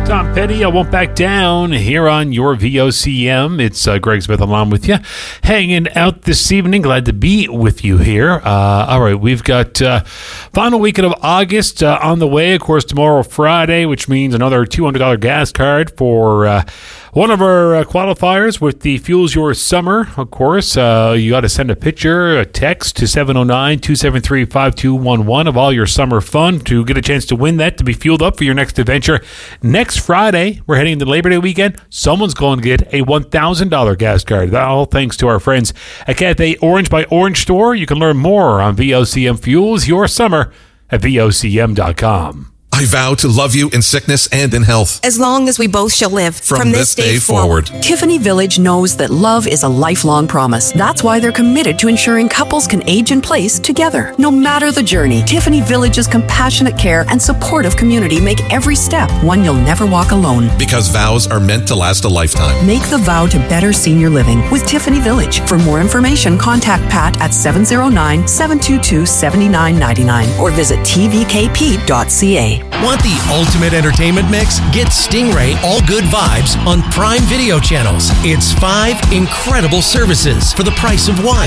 Tom Petty, I Won't Back Down here on your VOCM. It's Greg Smith along with you, hanging out this evening. Glad to be with you here. All right, we've got final weekend of August on the way. Of course, tomorrow, Friday, which means another $200 gas card for one of our qualifiers with the Fuels Your Summer. Of course, you got to send a picture, a text to 709-273-5211 of all your summer fun to get a chance to win that, to be fueled up for your next adventure. Next Friday, we're heading into Labor Day weekend. Someone's going to get a $1,000 gas card. All thanks to our friends at Cathay Orange by Orange Store. You can learn more on VOCM Fuels Your Summer at VOCM.com. I vow to love you in sickness and in health, as long as we both shall live. From this day forward. Tiffany Village knows that love is a lifelong promise. That's why they're committed to ensuring couples can age in place together. No matter the journey, Tiffany Village's compassionate care and supportive community make every step one you'll never walk alone. Because vows are meant to last a lifetime. Make the vow to better senior living with Tiffany Village. For more information, contact Pat at 709-722-7999 or visit tvkp.ca. Want the ultimate entertainment mix? Get Stingray All Good Vibes on Prime Video channels. It's 5 incredible services for the price of one.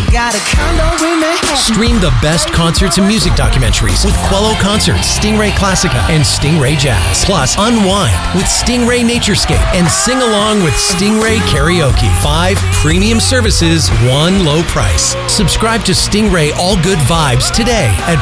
Stream the best concerts and music documentaries with Quello Concerts, Stingray Classica, and Stingray Jazz. Plus, unwind with Stingray Naturescape and sing along with Stingray Karaoke. 5 premium services, one low price. Subscribe to Stingray All Good Vibes today at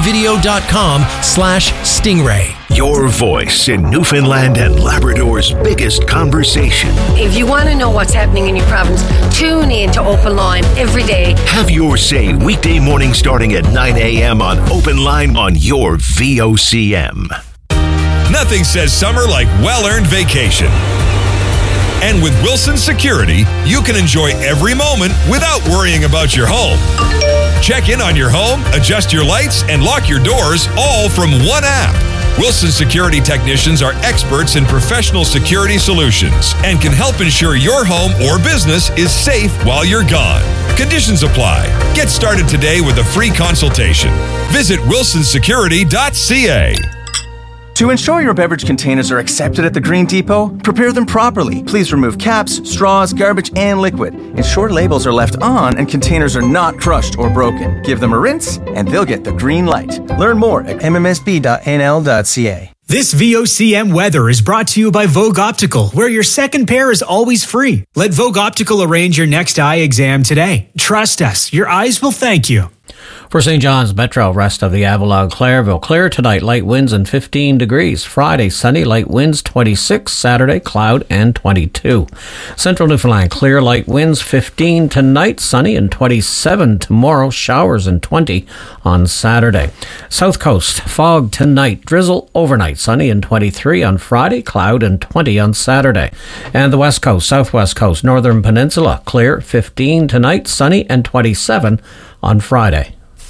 primevideo.com/Stingray. Your voice in Newfoundland and Labrador's biggest conversation. If you want to know what's happening in your province, tune in to Open Line every day. Have your say weekday morning starting at 9 a.m. on Open Line on your VOCM. Nothing says summer like well-earned vacation. And with Wilson Security, you can enjoy every moment without worrying about your home. Check in on your home, adjust your lights, and lock your doors all from one app. Wilson Security technicians are experts in professional security solutions and can help ensure your home or business is safe while you're gone. Conditions apply. Get started today with a free consultation. Visit wilsonsecurity.ca. To ensure your beverage containers are accepted at the Green Depot, prepare them properly. Please remove caps, straws, garbage, and liquid. Ensure labels are left on and containers are not crushed or broken. Give them a rinse, and they'll get the green light. Learn more at mmsb.nl.ca. This VOCM weather is brought to you by Vogue Optical, where your second pair is always free. Let Vogue Optical arrange your next eye exam today. Trust us, your eyes will thank you. For St. John's Metro, rest of the Avalon, Clairville. Clear tonight, light winds and 15 degrees. Friday, sunny, light winds 26. Saturday, cloud and 22. Central Newfoundland, clear, light winds 15 tonight, sunny and 27 tomorrow. Showers and 20 on Saturday. South Coast, fog tonight, drizzle overnight, sunny and 23 on Friday, cloud and 20 on Saturday. And the West Coast, Southwest Coast, Northern Peninsula, clear, 15 tonight, sunny and 27 on Friday.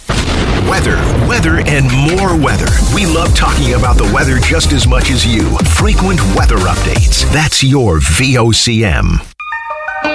Weather, and more weather. We love talking about the weather just as much as you. Frequent weather updates. That's your VOCM.